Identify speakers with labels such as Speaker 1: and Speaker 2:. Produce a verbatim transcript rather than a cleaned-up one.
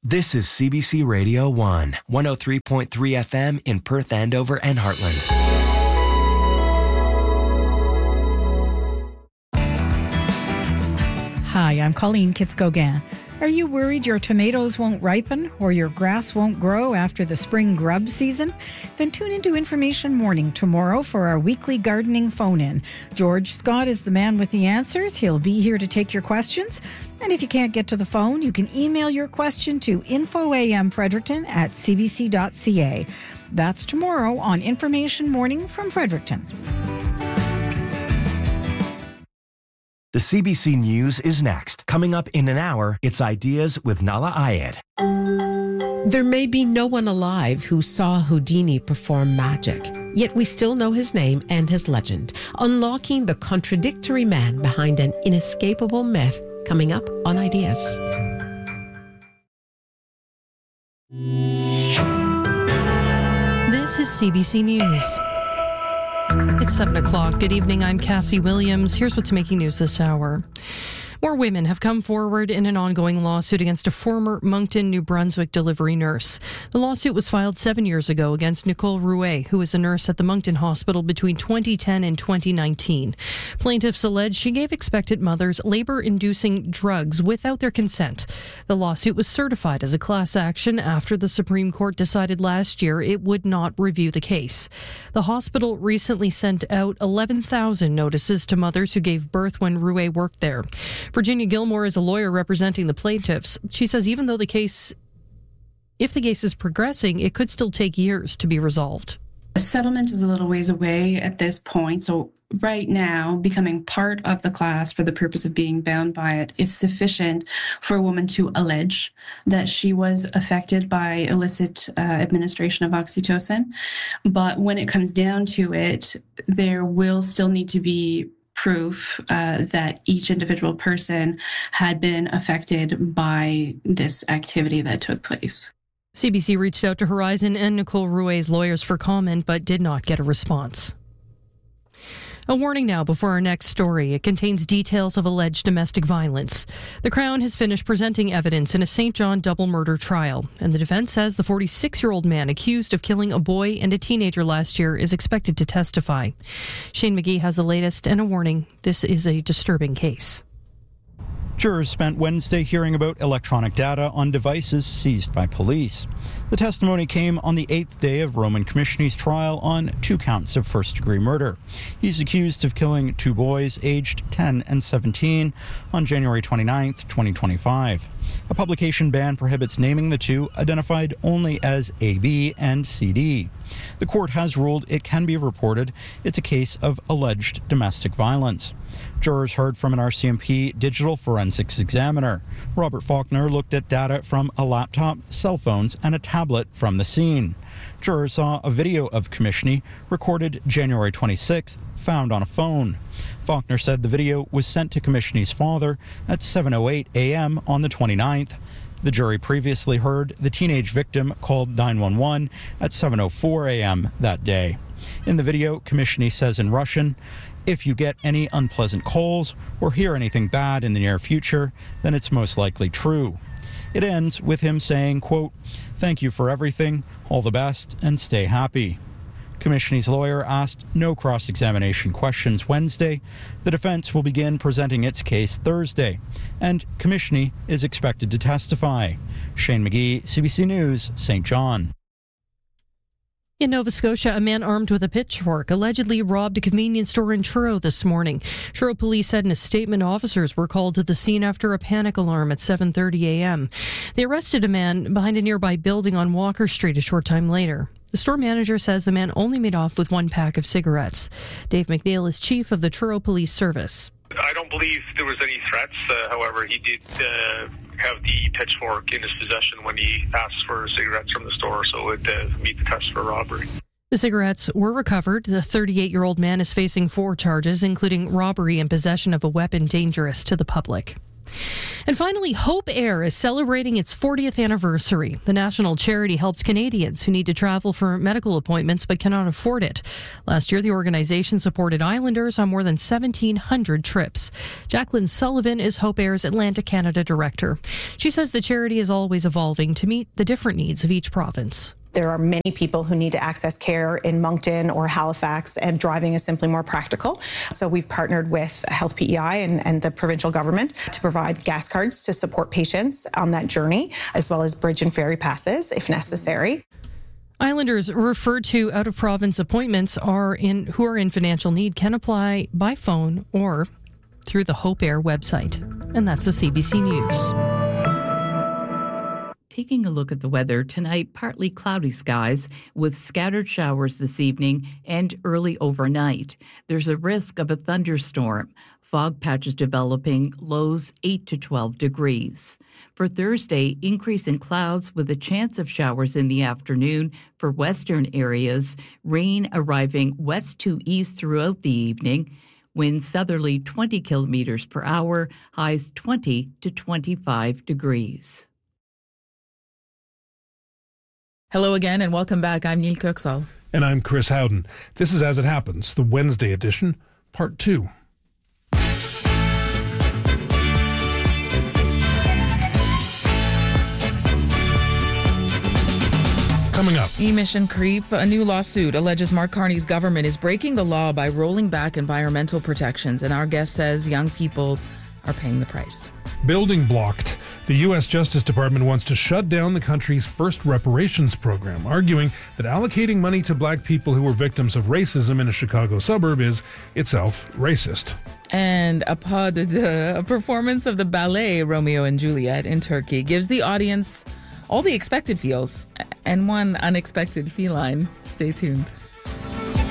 Speaker 1: This is C B C Radio one, one oh three point three F M in Perth, Andover, and Heartland.
Speaker 2: Hi, I'm Colleen Kitz-Gauguin. Are you worried your tomatoes won't ripen or your grass won't grow after the spring grub season? Then tune into Information Morning tomorrow for our weekly gardening phone-in. George Scott is the man with the answers. He'll be here to take your questions. And if you can't get to the phone, you can email your question to infoamfredericton at c b c dot c a. That's tomorrow on Information Morning from Fredericton.
Speaker 1: The C B C News is next. Coming up in an hour, it's Ideas with Nala Ayed.
Speaker 3: There may be no one alive who saw Houdini perform magic, yet we still know his name and his legend, unlocking the contradictory man behind an inescapable myth, coming up on Ideas.
Speaker 4: This is C B C News. It's seven o'clock. Good evening. I'm Cassie Williams. Here's what's making news this hour. More women have come forward in an ongoing lawsuit against a former Moncton, New Brunswick delivery nurse. The lawsuit was filed seven years ago against Nicole Rouet, who was a nurse at the Moncton Hospital between twenty ten and twenty nineteen. Plaintiffs allege she gave expectant mothers labor-inducing drugs without their consent. The lawsuit was certified as a class action after the Supreme Court decided last year it would not review the case. The hospital recently sent out eleven thousand notices to mothers who gave birth when Rouet worked there. Virginia Gilmore is a lawyer representing the plaintiffs. She says even though the case, if the case is progressing, it could still take years to be resolved.
Speaker 5: A settlement is a little ways away at this point, so right now, becoming part of the class for the purpose of being bound by it is sufficient for a woman to allege that she was affected by illicit uh, administration of oxytocin. But when it comes down to it, there will still need to be proof uh, that each individual person had been affected by this activity that took place.
Speaker 4: C B C reached out to Horizon and Nicole Rouet's lawyers for comment, but did not get a response. A warning now before our next story. It contains details of alleged domestic violence. The Crown has finished presenting evidence in a Saint John double murder trial, and the defense says the forty-six-year-old man accused of killing a boy and a teenager last year is expected to testify. Shane McGee has the latest and a warning. This is a disturbing case.
Speaker 6: Jurors spent Wednesday hearing about electronic data on devices seized by police. The testimony came on the eighth day of Roman Commissioner's trial on two counts of first-degree murder. He's accused of killing two boys aged ten and seventeen on January twenty-ninth, twenty twenty-five. A publication ban prohibits naming the two, identified only as A B and C D. The court has ruled it can be reported it's a case of alleged domestic violence. Jurors heard from an R C M P digital forensics examiner. Robert Faulkner looked at data from a laptop, cell phones, and a tablet from the scene. Jurors saw a video of Commissioner recorded January twenty-sixth, found on a phone. Faulkner said the video was sent to Commissioner's father at seven oh eight a.m. on the twenty-ninth. The jury previously heard the teenage victim called nine one one at seven oh four a.m. that day. In the video, Commissioner says in Russian, "If you get any unpleasant calls or hear anything bad in the near future, then it's most likely true." It ends with him saying, quote, "Thank you for everything, all the best, and stay happy." Commissioner's lawyer asked no cross-examination questions Wednesday. The defense will begin presenting its case Thursday, and Commissioner is expected to testify. Shane McGee, C B C News, Saint John.
Speaker 4: In Nova Scotia, a man armed with a pitchfork allegedly robbed a convenience store in Truro this morning. Truro police said in a statement officers were called to the scene after a panic alarm at seven thirty a.m. They arrested a man behind a nearby building on Walker Street a short time later. The store manager says the man only made off with one pack of cigarettes. Dave McNeil is chief of the Truro Police Service.
Speaker 7: I don't believe there was any threats. Uh, however, he did uh, have the pitchfork in his possession when he asked for cigarettes from the store, so it would uh, meet the test for robbery.
Speaker 4: The cigarettes were recovered. The thirty-eight-year-old man is facing four charges, including robbery and possession of a weapon dangerous to the public. And finally, Hope Air is celebrating its fortieth anniversary. The national charity helps Canadians who need to travel for medical appointments but cannot afford it. Last year, the organization supported Islanders on more than seventeen hundred trips. Jacqueline Sullivan is Hope Air's Atlantic Canada director. She says the charity is always evolving to meet the different needs of each province.
Speaker 8: There are many people who need to access care in Moncton or Halifax, and driving is simply more practical. So we've partnered with Health P E I and, and the provincial government to provide gas cards to support patients on that journey, as well as bridge and ferry passes if necessary.
Speaker 4: Islanders referred to out-of-province appointments are in who are in financial need can apply by phone or through the Hope Air website. And that's the C B C News.
Speaker 9: Taking a look at the weather, tonight partly cloudy skies with scattered showers this evening and early overnight. There's a risk of a thunderstorm. Fog patches developing, lows eight to twelve degrees. For Thursday, increase in clouds with a chance of showers in the afternoon for western areas, rain arriving west to east throughout the evening. Winds southerly twenty kilometers per hour, highs twenty to twenty-five degrees.
Speaker 10: Hello again and welcome back. I'm Neil Kirksall.
Speaker 11: And I'm Chris Howden. This is As It Happens, the Wednesday edition, part two. Coming up.
Speaker 10: Emission creep. A new lawsuit alleges Mark Carney's government is breaking the law by rolling back environmental protections. And our guest says young people are paying the price.
Speaker 11: Building blocked. The U S Justice Department wants to shut down the country's first reparations program, arguing that allocating money to black people who were victims of racism in a Chicago suburb is itself racist.
Speaker 10: And a, pod, a performance of the ballet Romeo and Juliet in Turkey gives the audience all the expected feels and one unexpected feline. Stay tuned.